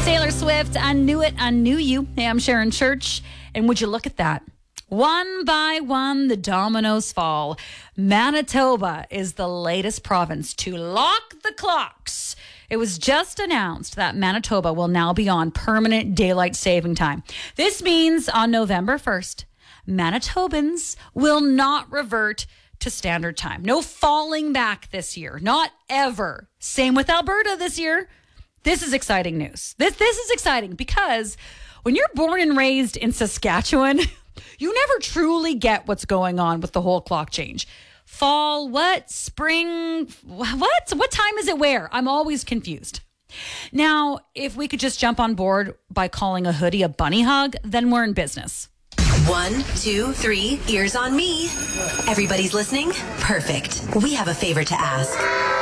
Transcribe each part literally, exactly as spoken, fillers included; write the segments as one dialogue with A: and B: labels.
A: Taylor Swift, I Knew It, I Knew You. Hey, I'm Sharon Church, and would you look at that? One by one, the dominoes fall. Manitoba is the latest province to lock the clocks. It was just announced that Manitoba will now be on permanent daylight saving time. This means on November first, Manitobans will not revert to standard time. No falling back this year. Not ever. Same with Alberta this year. This is exciting news. This this is exciting because when you're born and raised in Saskatchewan, you never truly get what's going on with the whole clock change. Fall, what? Spring, what? What time is it where? I'm always confused. Now, if we could just jump on board by calling a hoodie a bunny hug, then we're in business.
B: One, two, three, ears on me. Everybody's listening? Perfect. We have a favor to ask.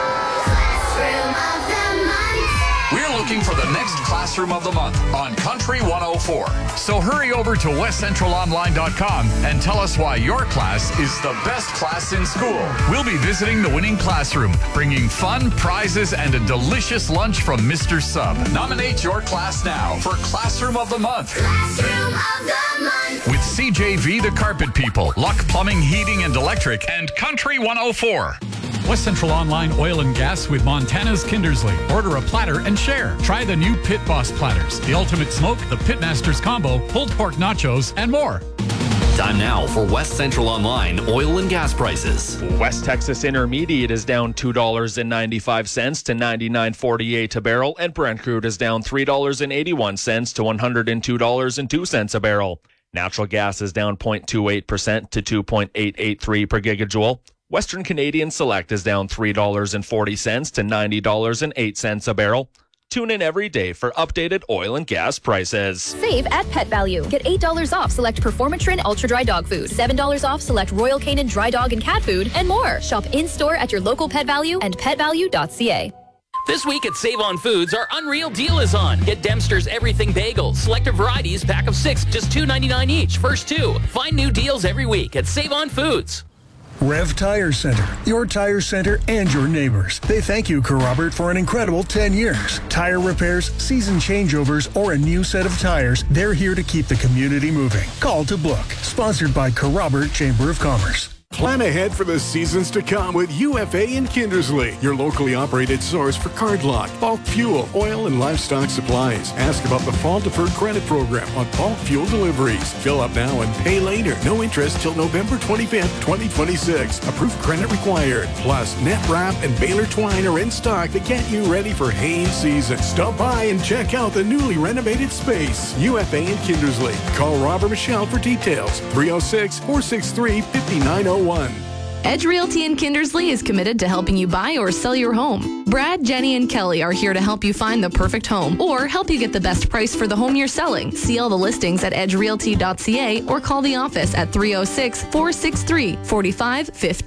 C: Classroom of the month.
D: We're looking for the next Classroom of the Month on Country one oh four. So hurry over to west central online dot com and tell us why your class is the best class in school. We'll be visiting the winning classroom, bringing fun, prizes, and a delicious lunch from Mister Sub. Nominate your class now for Classroom of the Month.
C: Classroom of the month.
D: With C J V The Carpet People, Luck Plumbing, Heating, and Electric, and Country one oh four.
E: West Central Online Oil and Gas with Montana's Kindersley. Order a platter and share. Try the new Pit Boss platters, the ultimate smoke, the Pitmasters combo, pulled pork nachos, and more.
F: Time now for West Central Online oil and gas prices.
G: West Texas Intermediate is down two dollars and ninety-five cents to ninety-nine forty-eight a barrel, and Brent crude is down three dollars and eighty-one cents to one hundred two dollars and two cents a barrel. Natural gas is down zero point two eight percent to two point eight eight three per gigajoule. Western Canadian Select is down three dollars and forty cents to ninety dollars and eight cents a barrel. Tune in every day for updated oil and gas prices.
H: Save at Pet Value. Get eight dollars off select Performatrin Ultra Dry Dog Food, seven dollars off select Royal Canin Dry Dog and Cat Food, and more. Shop in-store at your local Pet Value and pet value dot c a.
I: This week at Save On Foods, our unreal deal is on. Get Dempster's Everything Bagels, selected varieties, pack of six, just two ninety-nine each, first two. Find new deals every week at Save On Foods.
J: Rev Tire Center, your tire center and your neighbors. They thank you, Carrobert, for an incredible ten years. Tire repairs, season changeovers, or a new set of tires, they're here to keep the community moving. Call to book. Sponsored by Carrobert Chamber of Commerce.
K: Plan ahead for the seasons to come with U F A in Kindersley, your locally operated source for card lock, bulk fuel, oil, and livestock supplies. Ask about the fall deferred credit program on bulk fuel deliveries. Fill up now and pay later. No interest till November twenty-fifth, twenty twenty-six. Approved credit required. Plus, net wrap and baler twine are in stock to get you ready for hay season. Stop by and check out the newly renovated space. U F A in Kindersley. Call Rob or Michelle for details. three oh six, four six three, five nine oh one.
L: Edge Realty in Kindersley is committed to helping you buy or sell your home. Brad, Jenny, and Kelly are here to help you find the perfect home or help you get the best price for the home you're selling. See all the listings at edge realty dot c a or call the office at three oh six, four six three, four five one five.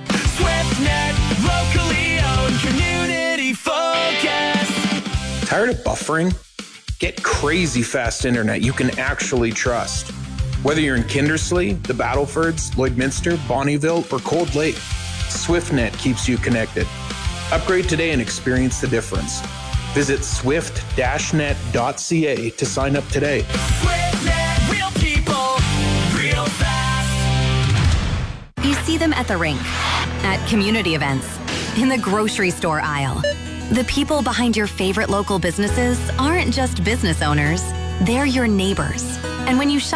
M: SwiftNet, locally owned, community focused.
N: Tired of buffering? Get crazy fast internet you can actually trust. Whether you're in Kindersley, the Battlefords, Lloydminster, Bonnyville, or Cold Lake, SwiftNet keeps you connected. Upgrade today and experience the difference. Visit swift dash net dot c a to sign up today.
M: SwiftNet, real people, real fast.
B: You see them at the rink, at community events, in the grocery store aisle. The people behind your favorite local businesses aren't just business owners, they're your neighbors. And when you shop